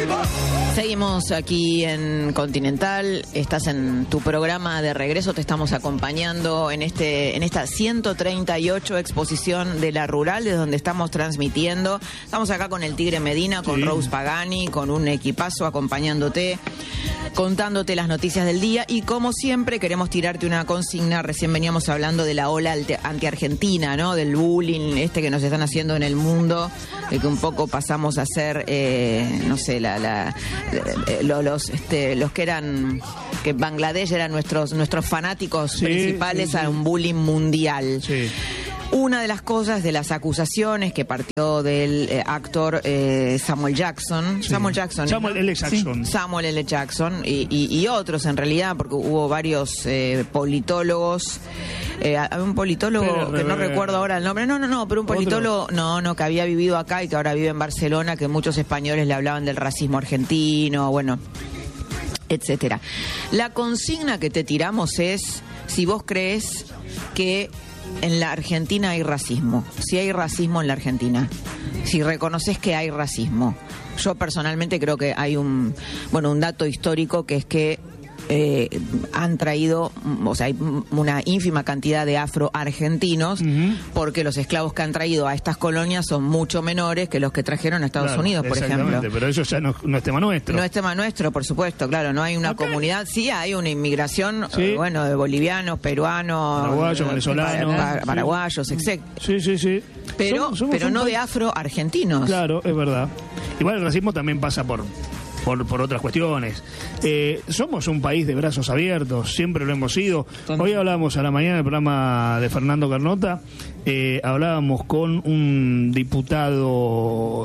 Seguimos aquí en Continental, estás en tu programa de regreso, te estamos acompañando en esta 138 exposición de La Rural, desde donde estamos transmitiendo. Estamos acá con el Tigre Medina, con Rose Pagani, con un equipazo acompañándote, contándote las noticias del día, y como siempre queremos tirarte una consigna. Recién veníamos hablando de la ola anti-argentina, ¿no? Del bullying que nos están haciendo en el mundo, de que un poco pasamos a ser, no sé, los que eran, que Bangladesh eran nuestros fanáticos principales a un bullying mundial. Sí. Una de las cosas, de las acusaciones que partió del actor Samuel Jackson. Sí. Samuel L. Jackson. Sí. Samuel L. Jackson y otros en realidad, porque hubo varios politólogos. Había un politólogo que no recuerdo ahora el nombre. No, pero un politólogo que había vivido acá y que ahora vive en Barcelona, que muchos españoles le hablaban del racismo argentino, bueno, etcétera. La consigna que te tiramos es si vos crees que en la Argentina hay racismo, si hay racismo en la Argentina, si reconoces que hay racismo. Yo personalmente creo que hay un dato histórico, que es que han traído, o sea, hay una ínfima cantidad de afroargentinos, porque los esclavos que han traído a estas colonias son mucho menores que los que trajeron a Estados Unidos, por ejemplo. Pero eso ya no es tema nuestro. No es tema nuestro, por supuesto, claro, no hay una comunidad, sí hay una inmigración, de bolivianos, peruanos, paraguayos, venezolanos, paraguayos, etc. Sí. Pero no de afroargentinos. Claro, es verdad. Igual el racismo también pasa por otras cuestiones. Somos un país de brazos abiertos, siempre lo hemos sido. Hoy hablábamos a la mañana en el programa de Fernando Carnota, hablábamos con un diputado,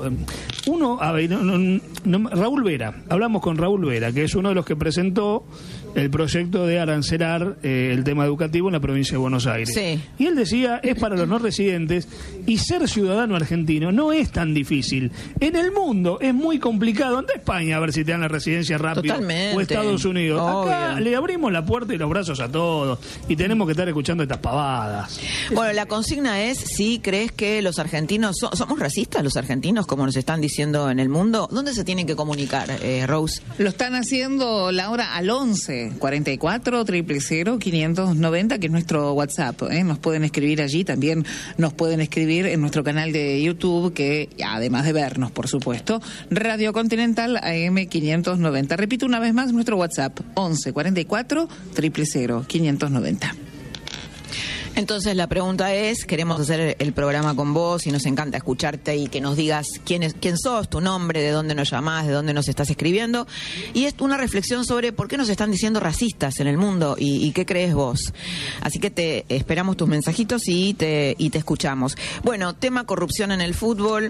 Raúl Vera, hablamos con Raúl Vera, que es uno de los que presentó el proyecto de arancelar el tema educativo en la provincia de Buenos Aires. Sí. Y él decía, es para los no residentes, y ser ciudadano argentino no es tan difícil. En el mundo es muy complicado. Anda a España a ver si te dan la residencia rápido. Totalmente. O Estados Unidos. Obvio. Acá le abrimos la puerta y los brazos a todos, y tenemos que estar escuchando estas pavadas. Bueno, la consigna es si crees que los argentinos somos racistas, los argentinos, como nos están diciendo en el mundo. ¿Dónde se tienen que comunicar, Rose? Lo están haciendo, Laura, al 11 44 000 590, que es nuestro WhatsApp. Nos pueden escribir allí, también nos pueden escribir en nuestro canal de YouTube, que además de vernos, por supuesto, Radio Continental AM 590. Repito una vez más nuestro WhatsApp, 11 44 000 590. Entonces la pregunta es, queremos hacer el programa con vos y nos encanta escucharte y que nos digas quién sos, tu nombre, de dónde nos llamás, de dónde nos estás escribiendo, y es una reflexión sobre por qué nos están diciendo racistas en el mundo y qué crees vos. Un te esperamos tus mensajitos y te escuchamos. Bueno, tema corrupción en el fútbol.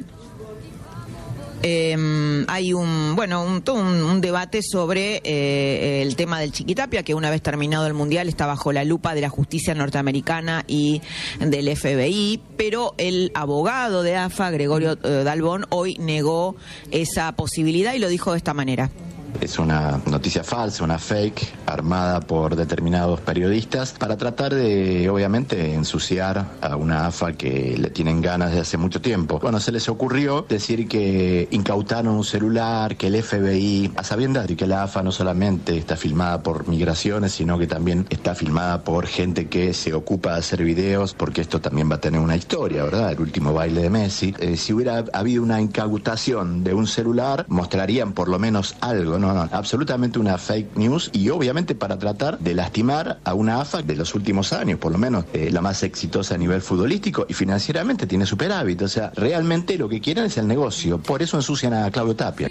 Hay un debate sobre el tema del Chiquitapia, que una vez terminado el Mundial está bajo la lupa de la justicia norteamericana y del FBI, pero el abogado de AFA, Gregorio Dalbón, hoy negó esa posibilidad y lo dijo de esta manera. Es una noticia falsa, una fake, armada por determinados periodistas para tratar de, obviamente, ensuciar a una AFA que le tienen ganas de hace mucho tiempo. Bueno, se les ocurrió decir que incautaron un celular, que el FBI, a sabiendas de que la AFA no solamente está filmada por migraciones, sino que también está filmada por gente que se ocupa de hacer videos, porque esto también va a tener una historia, ¿verdad? El último baile de Messi. Si hubiera habido una incautación de un celular, mostrarían por lo menos algo, ¿no? Absolutamente una fake news, y obviamente para tratar de lastimar a una AFA de los últimos años, por lo menos la más exitosa a nivel futbolístico, y financieramente tiene superávit. O sea, realmente lo que quieren es el negocio. Por eso ensucian a Claudio Tapia.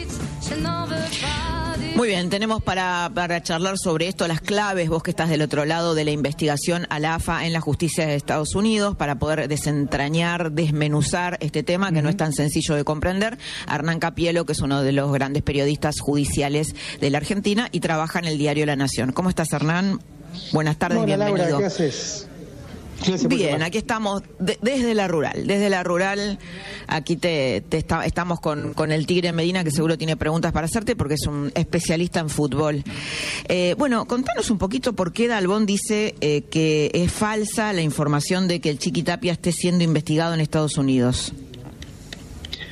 Muy bien, tenemos para charlar sobre esto las claves, vos que estás del otro lado de la investigación a la AFA en la justicia de Estados Unidos, para poder desentrañar, desmenuzar este tema que no es tan sencillo de comprender. Hernán Capielo, que es uno de los grandes periodistas judiciales de la Argentina y trabaja en el diario La Nación. ¿Cómo estás, Hernán? Buenas tardes, hola, bienvenido. Laura, ¿qué haces? Bien, aquí estamos desde la rural, aquí estamos con el Tigre Medina, que seguro tiene preguntas para hacerte porque es un especialista en fútbol. Bueno, contanos un poquito por qué Dalbón dice que es falsa la información de que el Chiquitapia esté siendo investigado en Estados Unidos.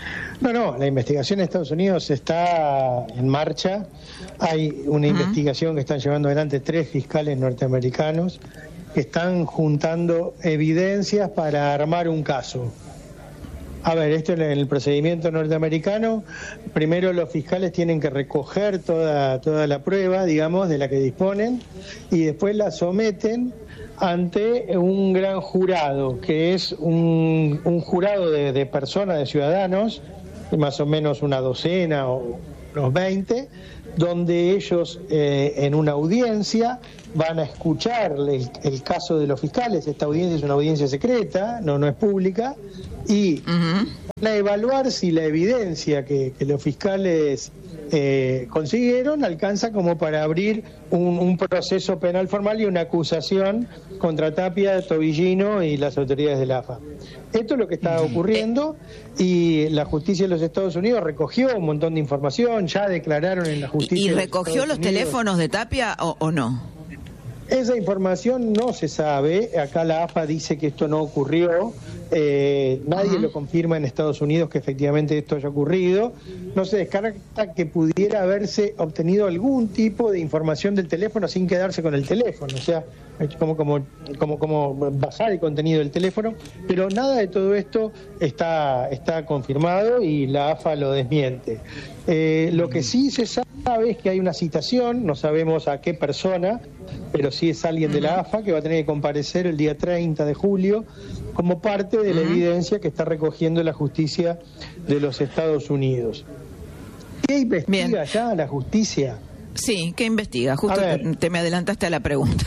No, la investigación en Estados Unidos está en marcha. Hay una investigación que están llevando adelante 3 fiscales norteamericanos que están juntando evidencias para armar un caso. A ver, esto en el procedimiento norteamericano, primero los fiscales tienen que recoger toda la prueba, digamos, de la que disponen, y después la someten ante un gran jurado, que es un jurado de personas, de ciudadanos, más o menos una docena o unos 20, donde ellos en una audiencia van a escuchar el caso de los fiscales. Esta audiencia es una audiencia secreta, no es pública, y van a evaluar si la evidencia que los fiscales consiguieron alcanza como para abrir un proceso penal formal y una acusación contra Tapia, Tobillino y las autoridades de la AFA. Esto es lo que está ocurriendo, y la justicia de los Estados Unidos recogió un montón de información, ya declararon en la justicia. ¿Y recogió los teléfonos de Tapia o no? Esa información no se sabe. Acá la AFA dice que esto no ocurrió. Nadie lo confirma en Estados Unidos que efectivamente esto haya ocurrido. No se descarta que pudiera haberse obtenido algún tipo de información del teléfono sin quedarse con el teléfono, o sea, como basar el contenido del teléfono, pero nada de todo esto está confirmado y la AFA lo desmiente. Lo que sí se sabe es que hay una citación, no sabemos a qué persona, pero sí es alguien de la AFA que va a tener que comparecer el día 30 de julio como parte de la evidencia que está recogiendo la justicia de los Estados Unidos. ¿Qué investiga ya la justicia? Sí, ¿qué investiga? Justo te me adelantaste a la pregunta.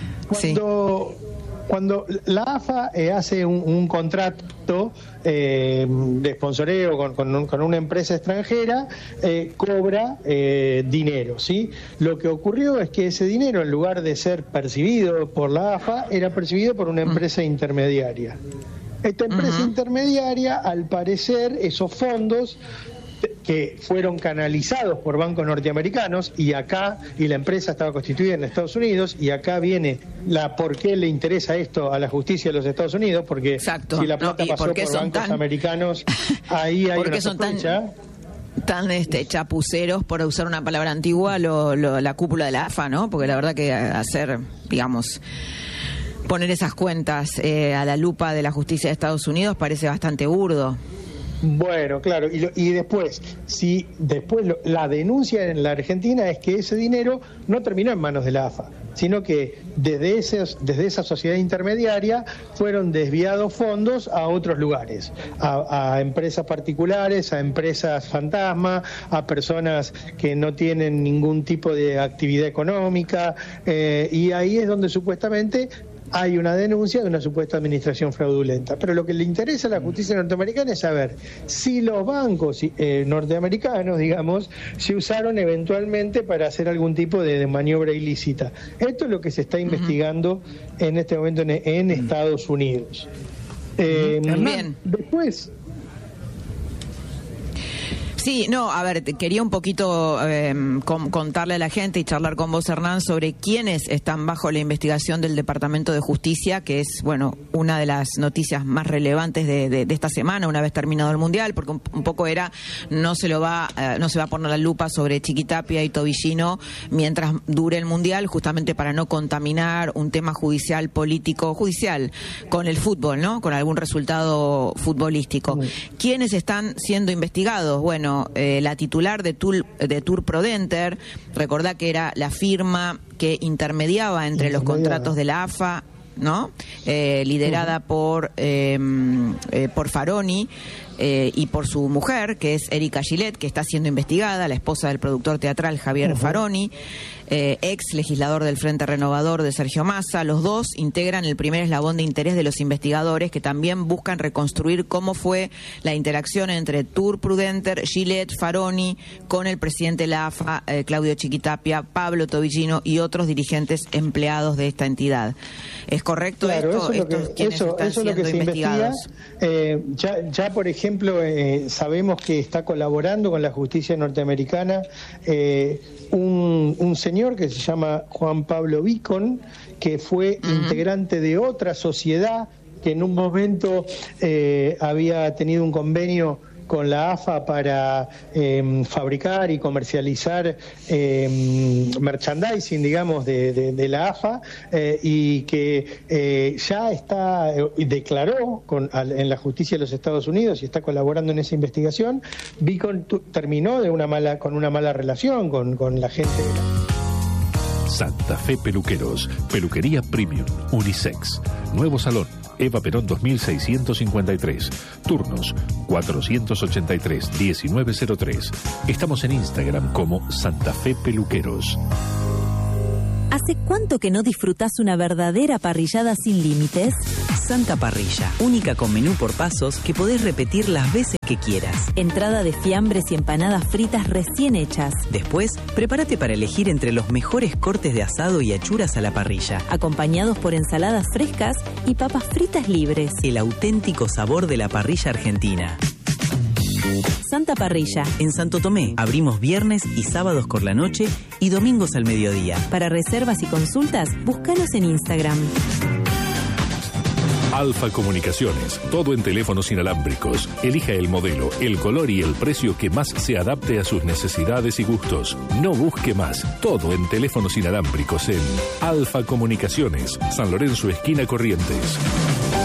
Cuando la AFA hace un contrato de sponsoreo con una empresa extranjera, cobra dinero, ¿sí? Lo que ocurrió es que ese dinero, en lugar de ser percibido por la AFA, era percibido por una empresa intermediaria. Esta empresa intermediaria, al parecer, esos fondos que fueron canalizados por bancos norteamericanos, y la empresa estaba constituida en Estados Unidos, y acá viene por qué le interesa esto a la justicia de los Estados Unidos, porque si la plata pasó por bancos americanos, ahí hay una sospecha. Tan chapuceros, por usar una palabra antigua, la cúpula de la AFA, ¿no? Porque la verdad que hacer, digamos, poner esas cuentas a la lupa de la justicia de Estados Unidos parece bastante burdo. Bueno, claro, y después, la denuncia en la Argentina es que ese dinero no terminó en manos de la AFA, sino que desde esa sociedad intermediaria fueron desviados fondos a otros lugares, a empresas particulares, a empresas fantasma, a personas que no tienen ningún tipo de actividad económica, y ahí es donde supuestamente hay una denuncia de una supuesta administración fraudulenta. Pero lo que le interesa a la justicia norteamericana es saber si los bancos norteamericanos, digamos, se usaron eventualmente para hacer algún tipo de maniobra ilícita. Esto es lo que se está investigando en este momento en Estados Unidos. Bien. Después... Sí, no, a ver, quería un poquito contarle a la gente y charlar con vos, Hernán, sobre quiénes están bajo la investigación del Departamento de Justicia, que es, bueno, una de las noticias más relevantes de esta semana, una vez terminado el Mundial, porque un poco era, no se va a poner la lupa sobre Chiquitapia y Tobillino mientras dure el Mundial, justamente para no contaminar un tema judicial con el fútbol, ¿no? Con algún resultado futbolístico. ¿Quiénes están siendo investigados? Bueno, la titular de Tour Prodenter, recordá que era la firma que intermediaba entre los contratos de la AFA, ¿no? Liderada por Faroni y por su mujer, que es Erika Gillette, que está siendo investigada, la esposa del productor teatral Javier Faroni, ex legislador del Frente Renovador de Sergio Massa. Los dos integran el primer eslabón de interés de los investigadores, que también buscan reconstruir cómo fue la interacción entre Tour Prodenter, Gillette, Faroni, con el presidente de la AFA, Claudio Chiquitapia, Pablo Tobillino y otros dirigentes empleados de esta entidad. ¿Es correcto esto? Eso es lo que se investiga. Ya, por ejemplo, sabemos que está colaborando con la justicia norteamericana un señor que se llama Juan Pablo Vicon, que fue integrante de otra sociedad que en un momento había tenido un convenio con la AFA para fabricar y comercializar merchandising, digamos, de la AFA, y que ya está, declaró en la justicia de los Estados Unidos y está colaborando en esa investigación. Beacon terminó con una mala relación con la gente. Santa Fe Peluqueros, peluquería premium, unisex, nuevo salón, Eva Perón 2653, turnos 483-1903. Estamos en Instagram como Santa Fe Peluqueros. ¿Hace cuánto que no disfrutás una verdadera parrillada sin límites? Santa Parrilla, única con menú por pasos que podés repetir las veces que quieras. Entrada de fiambres y empanadas fritas recién hechas. Después, prepárate para elegir entre los mejores cortes de asado y achuras a la parrilla, acompañados por ensaladas frescas y papas fritas libres. El auténtico sabor de la parrilla argentina. Santa Parrilla. En Santo Tomé, abrimos viernes y sábados por la noche y domingos al mediodía. Para reservas y consultas, búscanos en Instagram. Alfa Comunicaciones, todo en teléfonos inalámbricos. Elija el modelo, el color y el precio que más se adapte a sus necesidades y gustos. No busque más, todo en teléfonos inalámbricos en Alfa Comunicaciones, San Lorenzo, esquina Corrientes.